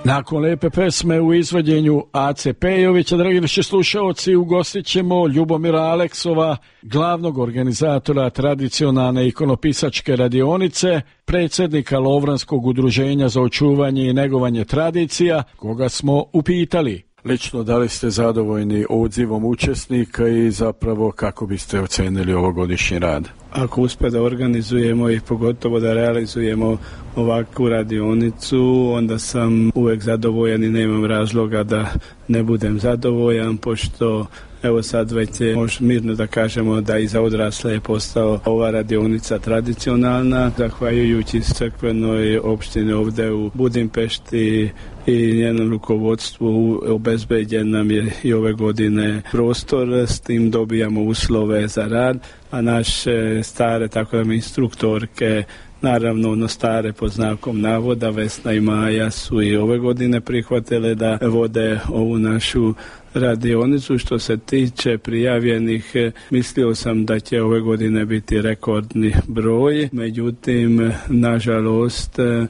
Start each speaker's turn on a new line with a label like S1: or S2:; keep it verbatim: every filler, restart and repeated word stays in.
S1: Nakon lijepe pesme u izvođenju Ace Pejovića, dragi naši slušaoci, ugostit ćemo Ljubomira Aleksova, glavnog organizatora tradicionalne ikonopisačke radionice, predsjednika Lovranskog udruženja za očuvanje i negovanje tradicija, koga smo upitali. Lično, da li ste zadovoljni odzivom učesnika i zapravo kako biste ocenili ovogodišnji rad?
S2: Ako uspije da organizujemo i pogotovo da realizujemo ovakvu radionicu, onda sam uvijek zadovoljan i nemam razloga da ne budem zadovoljan, pošto evo sad već je možemo mirno da kažemo da i za odrasle je postao ova radionica tradicionalna, zahvaljujući crkvenoj opštini ovdje u Budimpešti i njenom rukovodstvu obezbeđen nam je i ove godine prostor, s tim dobijamo uslove za rad, a naše stare, tako da mi instruktorke, naravno ono stare pod znakom navoda, Vesna i Maja, su i ove godine prihvatile da vode ovu našu radionicu. Što se tiče prijavljenih, mislio sam da će ove godine biti rekordni broj, međutim, nažalost,